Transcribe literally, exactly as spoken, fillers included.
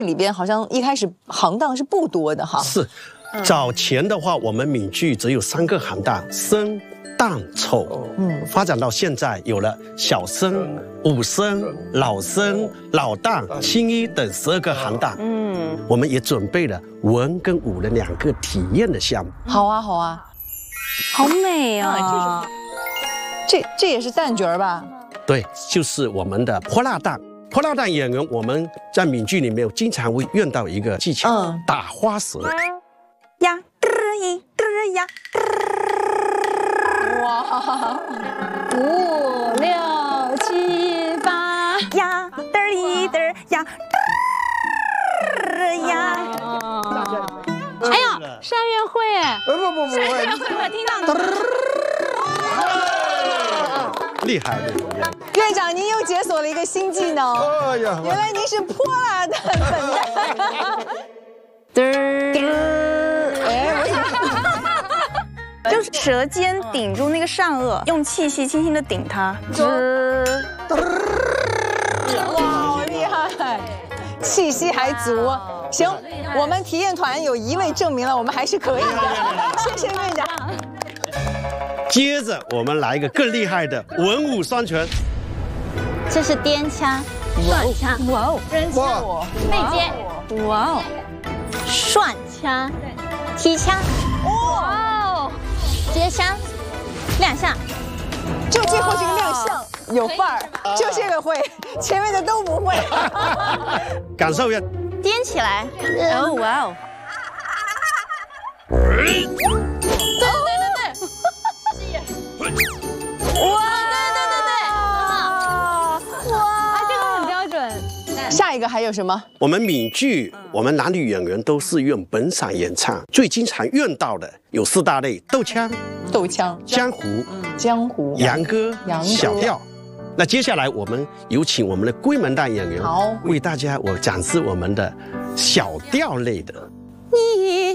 里边好像一开始行当是不多的哈。 是，早前的话，我们闽剧只有三个行当：生、旦、丑。嗯，发展到现在有了小生、武生、老生、老旦、青衣等十二个行当。嗯，我们也准备了文跟武的两个体验的项目。 好啊，好啊， 好美啊！ 这这也是旦角儿吧？ 对，就是我们的泼辣旦。泼辣旦演员，我们在闽剧里面经常会用到一个技巧，嗯，打花舌。 呀，嘚一嘚呀， 哇， 五六七八呀，嘚一嘚呀，嘚呀。哎呀，山月会哎！ 不不不不， 山月会我听到了。 厉害厉害！ 院长，您又解锁了一个新技能。哎呀，原来您是泼辣的粉蛋。 嘚儿，哎，我想，就是舌尖顶住那个上颚，用气息轻轻的顶它。嘚儿， 哇，好厉害，气息还足。行，我们体验团有一位证明了我们还是可以的。谢谢院长。 接着我们来一个更厉害的文武双全。 这是颠枪、转枪、 哇哦， 扔枪、背接， 哇哦， 涮枪、踢枪，哇哦，接枪，亮相。 就最后这个亮相有范儿，就这个会，前面的都不会。 感受一下， 颠起来， 哦哇哦。 对对对对，哇，对对对对，哇，啊，这个很标准。 下一个还有什么？ 我们闽剧，我们男女演员都是用本嗓演唱，最经常用到的有四大类：斗腔、 斗腔、 江湖、 江湖、 洋歌、 洋歌小调。那接下来我们有请我们的闺门旦演员， 好， 为大家我展示我们的小调类的。 你。